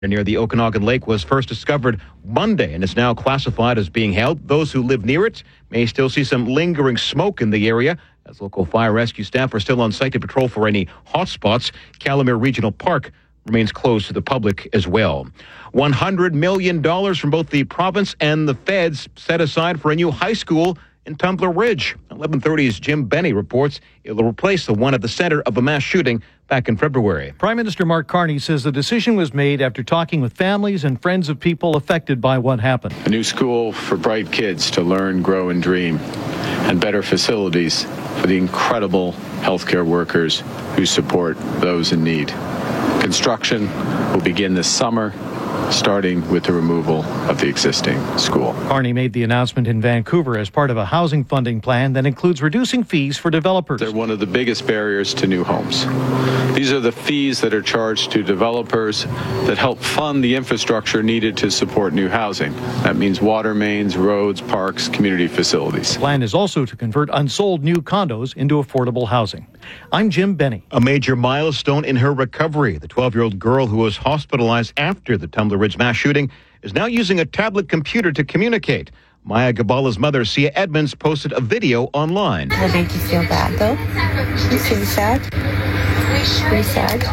near the Okanagan Lake was first discovered Monday and is now classified as being held. Those who live near it may still see some lingering smoke in the area, as local fire rescue staff are still on site to patrol for any hotspots. Calimere Regional Park remains closed to the public as well. $100 million from both the province and the feds set aside for a new high school in Tumbler Ridge. 11:30's Jim Benny reports it will replace the one at the center of a mass shooting back in February. Prime Minister Mark Carney says the decision was made after talking with families and friends of people affected by what happened. A new school for bright kids to learn, grow, and dream, and better facilities for the incredible healthcare workers who support those in need. Construction will begin this summer, starting with the removal of the existing school. Carney made the announcement in Vancouver as part of a housing funding plan that includes reducing fees for developers. They're one of the biggest barriers to new homes. These are the fees that are charged to developers that help fund the infrastructure needed to support new housing. That means water mains, roads, parks, community facilities. The plan is also to convert unsold new condos into affordable housing. I'm Jim Benny. A major milestone in her recovery. The 12-year-old girl who was hospitalized after the Tumbler Ridge mass shooting is now using a tablet computer to communicate. Maya Gabala's mother, Sia Edmonds, posted a video online. That make you feel bad, though? You feel sad? Pretty sad?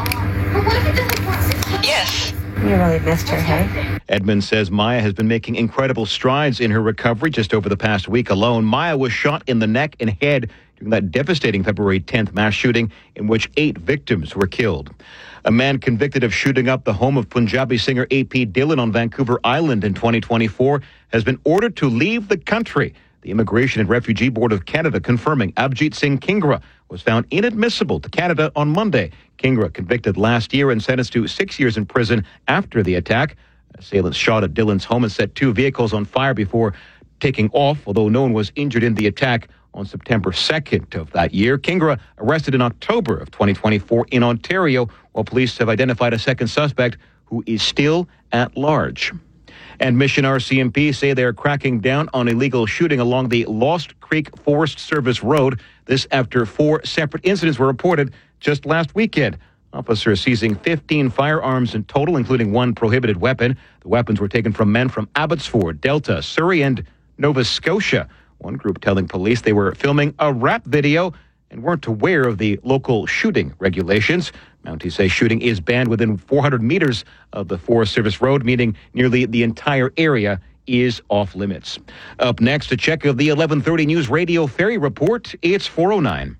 Yes. You really missed her, hey? Edmonds says Maya has been making incredible strides in her recovery. Just over the past week alone, Maya was shot in the neck and head during that devastating February 10th mass shooting in which 8 victims were killed. A man convicted of shooting up the home of Punjabi singer A.P. Dillon on Vancouver Island in 2024 has been ordered to leave the country. The Immigration and Refugee Board of Canada confirming Abhijit Singh Kingra was found inadmissible to Canada on Monday. Kingra, convicted last year and sentenced to 6 years in prison after the attack. Assailants shot at Dillon's home and set 2 vehicles on fire before taking off, although no one was injured in the attack on September 2nd of that year. Kingra arrested in October of 2024 in Ontario, while police have identified a second suspect who is still at large. And Mission RCMP say they are cracking down on illegal shooting along the Lost Creek Forest Service Road. This after 4 separate incidents were reported just last weekend. Officers seizing 15 firearms in total, including 1 prohibited weapon. The weapons were taken from men from Abbotsford, Delta, Surrey, and Nova Scotia. One group telling police they were filming a rap video and weren't aware of the local shooting regulations. Mounties say shooting is banned within 400 meters of the Forest Service Road, meaning nearly the entire area is off limits. Up next, a check of the 11:30 News Radio Ferry Report. It's 4:09.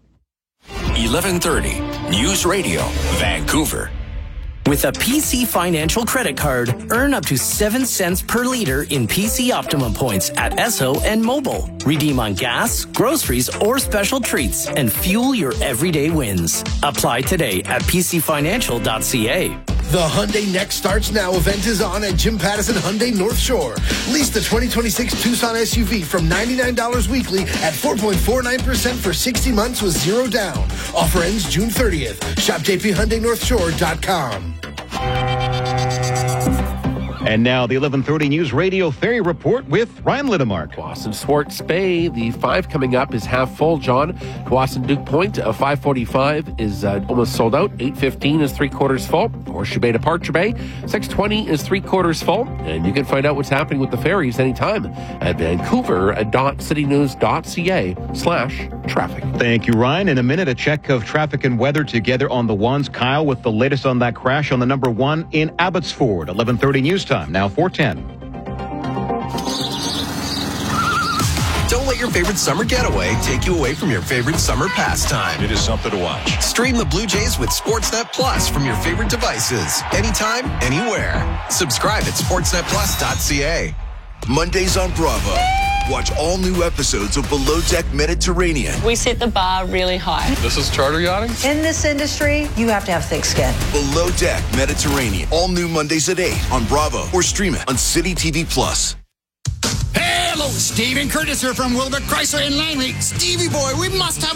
11:30 News Radio, Vancouver. With a PC Financial credit card, earn up to 7 cents per liter in PC Optimum points at Esso and Mobile. Redeem on gas, groceries, or special treats and fuel your everyday wins. Apply today at pcfinancial.ca. The Hyundai Next Starts Now event is on at Jim Pattison Hyundai North Shore. Lease the 2026 Tucson SUV from $99 weekly at 4.49% for 60 months with 0 down. Offer ends June 30th. Shop jphyundainorthshore.com. And now the 11:30 News Radio Ferry Report with Ryan Lidemark. Boston Sports Bay, the 5 coming up is half full, John. Boston Duke Point, 5:45 is almost sold out. 8:15 is 3/4 full. Horseshoe Bay Departure Bay, 6:20 is 3/4 full. And you can find out what's happening with the ferries anytime at vancouver.citynews.ca/traffic. Thank you, Ryan. In a minute, a check of traffic and weather together on the ones. Kyle with the latest on that crash on the number 1 in Abbotsford. 11:30 News Time. Now 4:10. Don't let your favorite summer getaway take you away from your favorite summer pastime. It is something to watch. Stream the Blue Jays with Sportsnet Plus from your favorite devices. Anytime, anywhere. Subscribe at sportsnetplus.ca. Mondays on Bravo. Watch all new episodes of Below Deck Mediterranean. We set the bar really high. This is charter yachting? In this industry, you have to have thick skin. Below Deck Mediterranean. All new Mondays at 8 on Bravo or stream it on City TV Plus. Hello, Stephen Curtis here from Wilbur Chrysler in Langley. Stevie boy, we must have